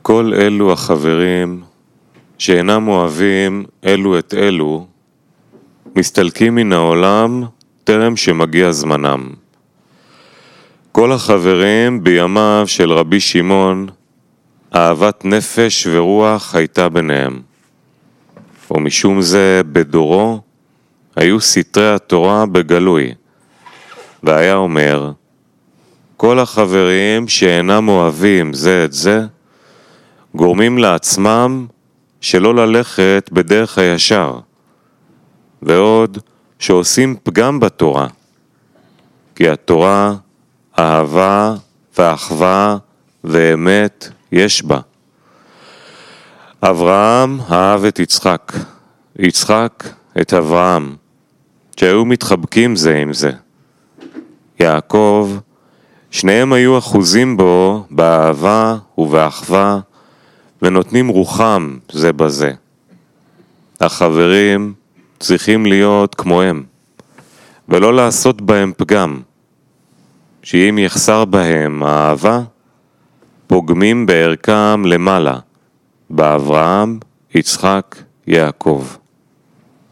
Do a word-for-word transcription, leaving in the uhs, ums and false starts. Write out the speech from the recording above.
כל אלו החברים שאינם אוהבים אלו את אלו, מסתלקים מן העולם טרם שמגיע זמנם. כל החברים בימיו של רבי שמעון, אהבת נפש ורוח הייתה ביניהם. ומשום זה בדורו היו סתרי התורה בגלוי, והיה אומר, כל החברים שאינם אוהבים זה את זה, גורמים לעצמם שלא ללכת בדרך הישר, ועוד שעושים פגם בתורה, כי התורה אהבה ואחווה ואמת יש בה. אברהם אהב את יצחק, יצחק את אברהם, שהיו מתחבקים זה עם זה. יעקב, שניהם היו אחוזים בו באהבה ובאחווה, ונותנים רוחם זה בזה. החברים צריכים להיות כמוהם, ולא לעשות בהם פגם, שאם יחסר בהם האהבה, פוגמים בערכם למעלה, באברהם, יצחק, יעקב.